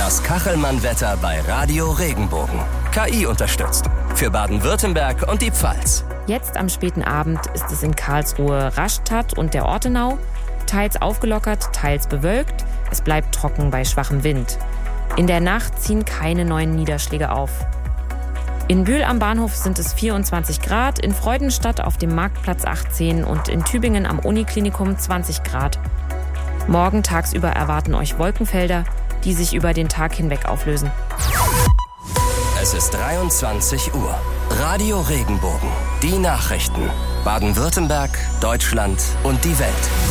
Das Kachelmann-Wetter bei Radio Regenbogen. KI unterstützt. Für Baden-Württemberg und die Pfalz. Jetzt am späten Abend ist es in Karlsruhe, Rastatt und der Ortenau. Teils aufgelockert, teils bewölkt. Es bleibt trocken bei schwachem Wind. In der Nacht ziehen keine neuen Niederschläge auf. In Bühl am Bahnhof sind es 24 Grad, in Freudenstadt auf dem Marktplatz 18 und in Tübingen am Uniklinikum 20 Grad. Morgen tagsüber erwarten euch Wolkenfelder, die sich über den Tag hinweg auflösen. Es ist 23 Uhr. Radio Regenbogen. Die Nachrichten. Baden-Württemberg, Deutschland und die Welt.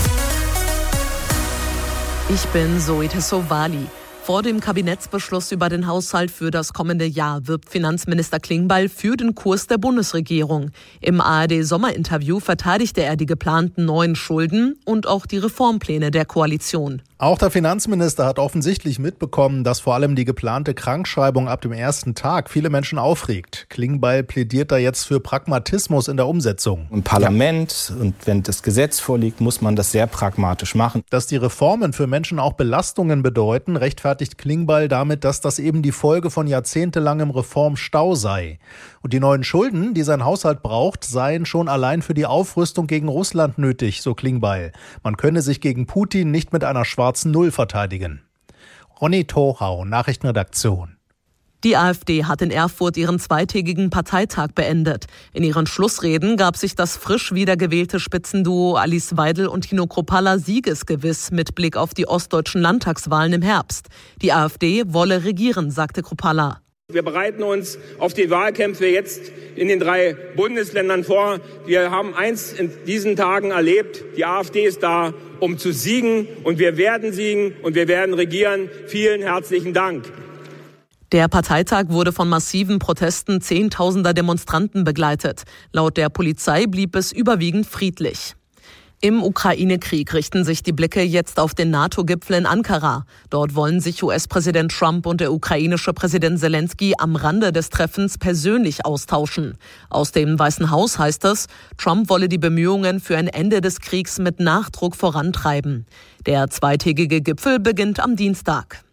Ich bin Zoe Tessovali. Vor dem Kabinettsbeschluss über den Haushalt für das kommende Jahr wirbt Finanzminister Klingbeil für den Kurs der Bundesregierung. Im ARD-Sommerinterview verteidigte er die geplanten neuen Schulden und auch die Reformpläne der Koalition. Auch der Finanzminister hat offensichtlich mitbekommen, dass vor allem die geplante Krankschreibung ab dem ersten Tag viele Menschen aufregt. Klingbeil plädiert da jetzt für Pragmatismus in der Umsetzung. Im Parlament und wenn das Gesetz vorliegt, muss man das sehr pragmatisch machen. Dass die Reformen für Menschen auch Belastungen bedeuten, rechtfertigt Klingbeil damit, dass das eben die Folge von jahrzehntelangem Reformstau sei. Und die neuen Schulden, die sein Haushalt braucht, seien schon allein für die Aufrüstung gegen Russland nötig, so Klingbeil. Man könne sich gegen Putin nicht mit einer schwarzen Null verteidigen. Ronny Torhau, Nachrichtenredaktion. Die AfD hat in Erfurt ihren zweitägigen Parteitag beendet. In ihren Schlussreden gab sich das frisch wiedergewählte Spitzenduo Alice Weidel und Tino Kruppalla siegesgewiss mit Blick auf die ostdeutschen Landtagswahlen im Herbst. Die AfD wolle regieren, sagte Kruppalla. Wir bereiten uns auf die Wahlkämpfe jetzt in den 3 Bundesländern vor. Wir haben eins in diesen Tagen erlebt. Die AfD ist da, um zu siegen. Und wir werden siegen und wir werden regieren. Vielen herzlichen Dank. Der Parteitag wurde von massiven Protesten Zehntausender Demonstranten begleitet. Laut der Polizei blieb es überwiegend friedlich. Im Ukraine-Krieg richten sich die Blicke jetzt auf den NATO-Gipfel in Ankara. Dort wollen sich US-Präsident Trump und der ukrainische Präsident Zelensky am Rande des Treffens persönlich austauschen. Aus dem Weißen Haus heißt es, Trump wolle die Bemühungen für ein Ende des Kriegs mit Nachdruck vorantreiben. Der zweitägige Gipfel beginnt am Dienstag.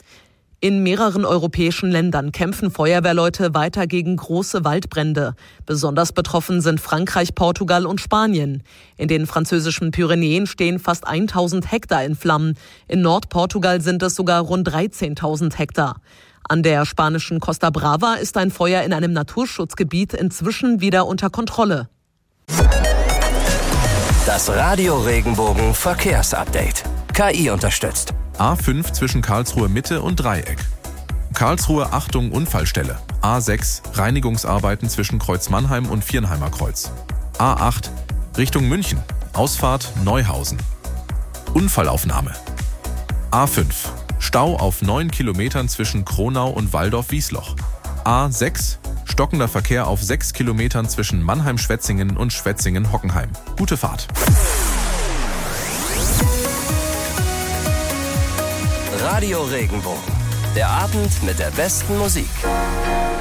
In mehreren europäischen Ländern kämpfen Feuerwehrleute weiter gegen große Waldbrände. Besonders betroffen sind Frankreich, Portugal und Spanien. In den französischen Pyrenäen stehen fast 1000 Hektar in Flammen. In Nordportugal sind es sogar rund 13.000 Hektar. An der spanischen Costa Brava ist ein Feuer in einem Naturschutzgebiet inzwischen wieder unter Kontrolle. Das Radio Regenbogen Verkehrsupdate. KI unterstützt. A5 zwischen Karlsruhe Mitte und Dreieck. Karlsruhe Achtung Unfallstelle. A6 Reinigungsarbeiten zwischen Kreuz Mannheim und Viernheimer Kreuz. A8 Richtung München. Ausfahrt Neuhausen. Unfallaufnahme. A5 Stau auf 9 Kilometern zwischen Kronau und Walldorf-Wiesloch. A6 stockender Verkehr auf 6 Kilometern zwischen Mannheim-Schwetzingen und Schwetzingen-Hockenheim. Gute Fahrt. Radio Regenbogen. Der Abend mit der besten Musik.